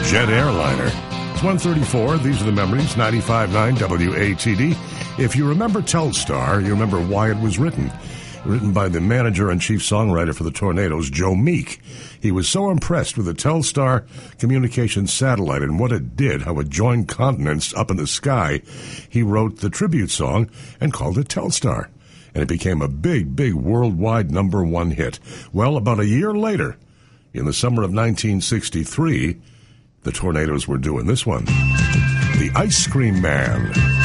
jet airliner. It's 1:34. These are the memories. 95.9 WATD. If you remember Telstar, you remember why it was written. Written by the manager and chief songwriter for the Tornadoes, Joe Meek. He was so impressed with the Telstar communications satellite and what it did, how it joined continents up in the sky, he wrote the tribute song and called it Telstar. And it became a big, big worldwide #1 hit. Well, about a year later, in the summer of 1963, the Tornadoes were doing this one. The Ice Cream Man.